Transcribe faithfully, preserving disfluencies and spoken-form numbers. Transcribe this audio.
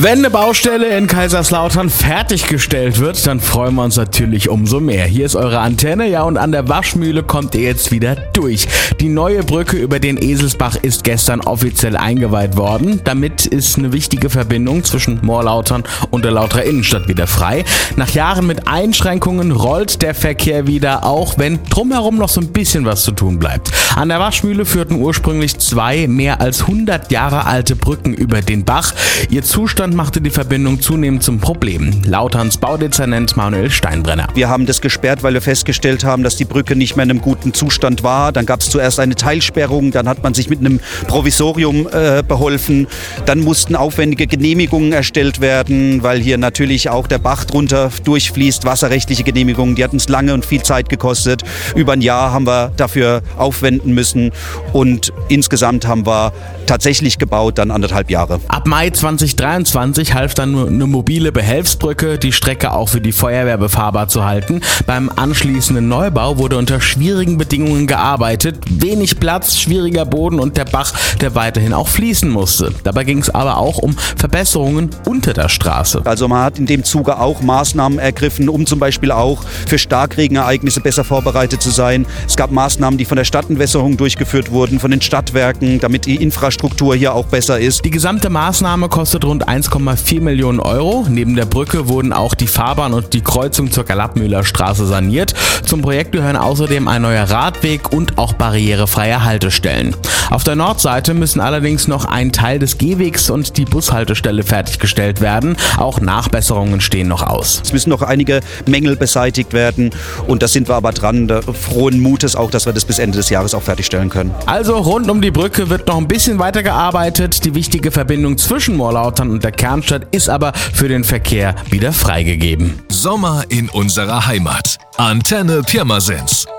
Wenn eine Baustelle in Kaiserslautern fertiggestellt wird, dann freuen wir uns natürlich umso mehr. Hier ist eure Antenne, ja, und an der Waschmühle kommt ihr jetzt wieder durch. Die neue Brücke über den Eselsbach ist gestern offiziell eingeweiht worden. Damit ist eine wichtige Verbindung zwischen Moorlautern und der Lauterer Innenstadt wieder frei. Nach Jahren mit Einschränkungen rollt der Verkehr wieder, auch wenn drumherum noch so ein bisschen was zu tun bleibt. An der Waschmühle führten ursprünglich zwei mehr als hundert Jahre alte Brücken über den Bach. Ihr Zustand machte die Verbindung zunehmend zum Problem. Lauterns Baudezernent Manuel Steinbrenner. Wir haben das gesperrt, weil wir festgestellt haben, dass die Brücke nicht mehr in einem guten Zustand war. Dann gab es zuerst eine Teilsperrung, dann hat man sich mit einem Provisorium äh, beholfen. Dann mussten aufwendige Genehmigungen erstellt werden, weil hier natürlich auch der Bach drunter durchfließt. Wasserrechtliche Genehmigungen, die hat uns lange und viel Zeit gekostet. Über ein Jahr haben wir dafür aufwenden müssen und insgesamt haben wir tatsächlich gebaut, dann anderthalb Jahre. Ab Mai zweitausenddreiundzwanzig half dann nur eine mobile Behelfsbrücke, die Strecke auch für die Feuerwehr befahrbar zu halten. Beim anschließenden Neubau wurde unter schwierigen Bedingungen gearbeitet. Wenig Platz, schwieriger Boden und der Bach, der weiterhin auch fließen musste. Dabei ging es aber auch um Verbesserungen unter der Straße. Also man hat in dem Zuge auch Maßnahmen ergriffen, um zum Beispiel auch für Starkregenereignisse besser vorbereitet zu sein. Es gab Maßnahmen, die von der Stadtentwässerung durchgeführt wurden, von den Stadtwerken, damit die Infrastruktur hier auch besser ist. Die gesamte Maßnahme kostet rund eins Komma vier Millionen Euro. Neben der Brücke wurden auch die Fahrbahn und die Kreuzung zur Galappmühler Straße saniert. Zum Projekt gehören außerdem ein neuer Radweg und auch barrierefreie Haltestellen. Auf der Nordseite müssen allerdings noch ein Teil des Gehwegs und die Bushaltestelle fertiggestellt werden. Auch Nachbesserungen stehen noch aus. Es müssen noch einige Mängel beseitigt werden und da sind wir aber dran, da frohen Mutes auch, dass wir das bis Ende des Jahres auch fertigstellen können. Also rund um die Brücke wird noch ein bisschen weiter gearbeitet. Die wichtige Verbindung zwischen Moorlautern und der Kernstadt ist aber für den Verkehr wieder freigegeben. Sommer in unserer Heimat. Antenne Pirmasens.